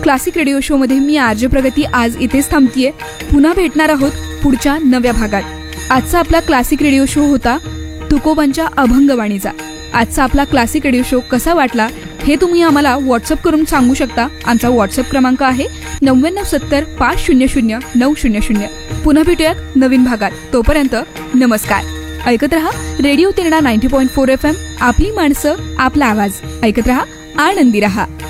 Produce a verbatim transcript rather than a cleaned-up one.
Classic radio show मध्ये मी RJ प्रगती आज इथेच थांबतीये. पुन्हा भेटणार आहोत पुढच्या नव्या भागात. आजचा आपला क्लासिक रेडिओ शो होता तुकोबांच्या अभंगवाणीचा. आजचा आपला क्लासिक रेडिओ शो कसा वाटला हे तुम्ही आम्हाला व्हॉट्सअप करून सांगू शकता. आमचा व्हॉट्सअप क्रमांक आहे नव्याण्णव सत्तर पाच शून्य शून्य नऊ शून्य शून्य. पुन्हा भेटूयात नवीन भागात. तोपर्यंत नमस्कार. ऐकत रहा radio तिरणा ninety point four F M. आपली माणसं आपला आवाज. ऐकत रहा, आनंदी रहा.